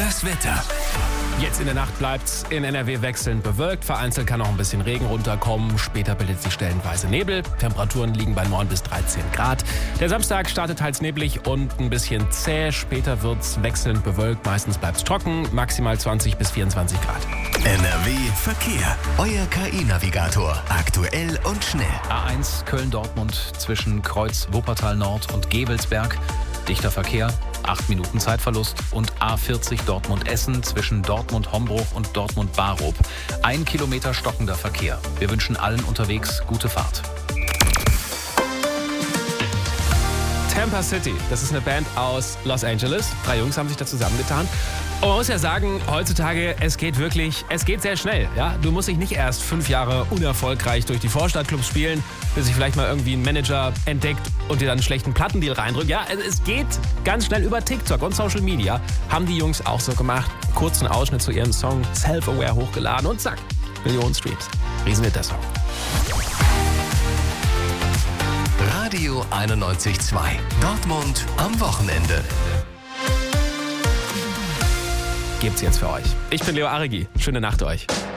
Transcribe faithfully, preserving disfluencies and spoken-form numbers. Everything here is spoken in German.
Das Wetter. Jetzt in der Nacht bleibt's in N R W wechselnd bewölkt. Vereinzelt kann auch ein bisschen Regen runterkommen. Später bildet sich stellenweise Nebel. Temperaturen liegen bei neun bis dreizehn Grad. Der Samstag startet teils neblig und ein bisschen zäh. Später wird's wechselnd bewölkt. Meistens bleibt's trocken. Maximal zwanzig bis vierundzwanzig Grad. N R W Verkehr. Euer K I-Navigator. Aktuell und schnell. A eins Köln-Dortmund zwischen Kreuz Wuppertal Nord und Gevelsberg. Dichter Verkehr, acht Minuten Zeitverlust. Und A vierzig Dortmund-Essen zwischen Dortmund-Hombruch und Dortmund-Barup. Ein Kilometer stockender Verkehr. Wir wünschen allen unterwegs gute Fahrt. Tampa City, das ist eine Band aus Los Angeles. Drei Jungs haben sich da zusammengetan. Und man muss ja sagen, heutzutage, es geht wirklich, es geht sehr schnell. Ja? Du musst dich nicht erst fünf Jahre unerfolgreich durch die Vorstadtclubs spielen, bis sich vielleicht mal irgendwie ein Manager entdeckt und dir dann einen schlechten Plattendeal reindrückt. Ja, es geht ganz schnell über TikTok und Social Media. Haben die Jungs auch so gemacht. Kurzen Ausschnitt zu ihrem Song Self-Aware hochgeladen und zack, Millionen Streams. Riesenhit der Song. Radio einundneunzig Komma zwei. Dortmund am Wochenende. Gibt's jetzt für euch. Ich bin Leo Aregi. Schöne Nacht euch.